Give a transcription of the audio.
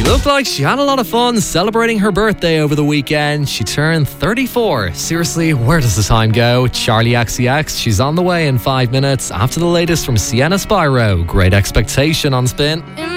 Looked like she had a lot of fun celebrating her birthday over the weekend. She turned 34. Seriously, where does the time go? Charlie XCX, she's on the way in 5 minutes after the latest from Sienna Spyro. Great Expectation on Spin.